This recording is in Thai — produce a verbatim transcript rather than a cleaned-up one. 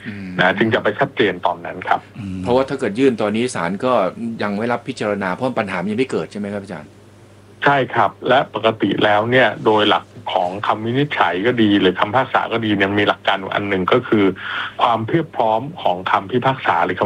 นะจึงจะไปชัดเจนตอนนั้นครับเพราะว่าถ้าเกิดยื่นตอนนี้ศาลก็ยังไม่รับพิจารณาเพราะปัญหายังไม่เกิดใช่ไหมครับอาจารย์ใช่ครับและปกติแล้วเนี่ยโดยหลักของคำวินิจฉัยก็ดีหรือคำพิพากษาก็ดีเนี่ยมีหลักการอันหนึ่งก็คือความเพียบพร้อมของคำพิพากษาหรือ